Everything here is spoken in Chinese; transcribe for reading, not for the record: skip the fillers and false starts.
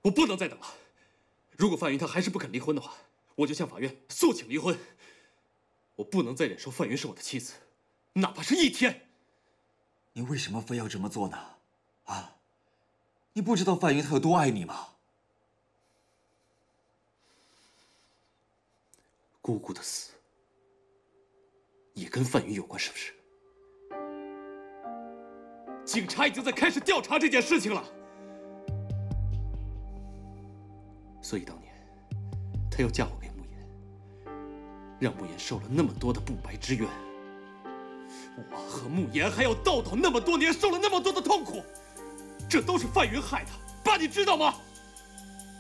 我不能再等了。如果范云她还是不肯离婚的话，我就向法院诉请离婚。我不能再忍受范云是我的妻子，哪怕是一天。 你为什么非要这么做呢？啊，你不知道范云她有多爱你吗？ 姑姑的死也跟范云有关，是不是？警察已经在开始调查这件事情了。所以当年她要嫁祸给慕言，让慕言受了那么多的不白之冤。我和慕言还有道道那么多年受了那么多的痛苦，这都是范云害的，爸，你知道吗？